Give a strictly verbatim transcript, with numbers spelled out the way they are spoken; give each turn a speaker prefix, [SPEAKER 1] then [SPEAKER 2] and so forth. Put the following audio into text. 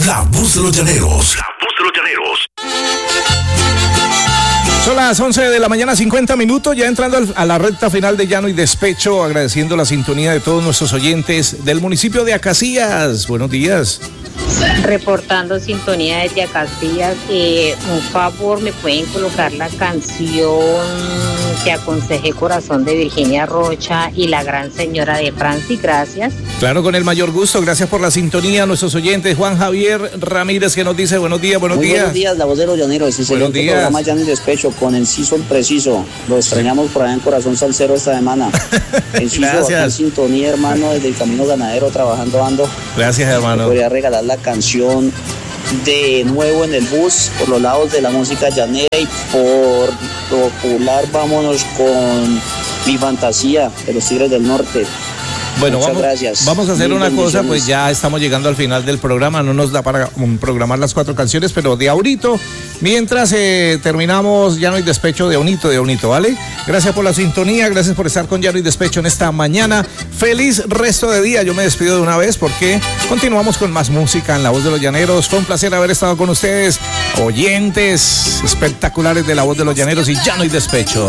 [SPEAKER 1] La voz de los llaneros. La voz de los llaneros.
[SPEAKER 2] Son las once de la mañana, cincuenta minutos, ya entrando al, a la recta final de Llano y Despecho, agradeciendo la sintonía de todos nuestros oyentes del municipio de Acacías. Buenos días.
[SPEAKER 3] Reportando sintonía desde Acacías, eh, un favor, ¿me pueden colocar la canción Te aconsejé corazón de Virginia Rocha y la gran señora de Francis? Gracias.
[SPEAKER 2] Claro, con el mayor gusto, gracias por la sintonía a nuestros oyentes. Juan Javier Ramírez que nos dice buenos días, buenos
[SPEAKER 4] Muy
[SPEAKER 2] días.
[SPEAKER 4] Buenos días, la voz de los llaneros, ese
[SPEAKER 2] buenos días.
[SPEAKER 4] Programa Llano y Despecho con el Ciso preciso. Lo extrañamos por allá en Corazón Salcero esta semana. El Ciso acá en sintonía, hermano, desde el Camino Ganadero trabajando ando.
[SPEAKER 2] Gracias, hermano.
[SPEAKER 4] Me podría regalar la canción De Nuevo en el Bus por los lados de la música llanera y por popular vámonos con Mi Fantasía de los Tigres del Norte.
[SPEAKER 2] Bueno,
[SPEAKER 4] Muchas
[SPEAKER 2] vamos,
[SPEAKER 4] gracias.
[SPEAKER 2] vamos a hacer
[SPEAKER 4] Mil
[SPEAKER 2] una cosa,
[SPEAKER 4] bendiciones.
[SPEAKER 2] pues ya estamos llegando al final del programa, no nos da para um, programar las cuatro canciones, pero de ahorita, mientras eh, terminamos Llano y Despecho de Onito, de Onito, ¿vale? Gracias por la sintonía, gracias por estar con Llano y Despecho en esta mañana. Feliz resto de día, yo me despido de una vez porque continuamos con más música en La Voz de los Llaneros. Fue un placer haber estado con ustedes, oyentes espectaculares de La Voz de los Llaneros y Llano y Despecho.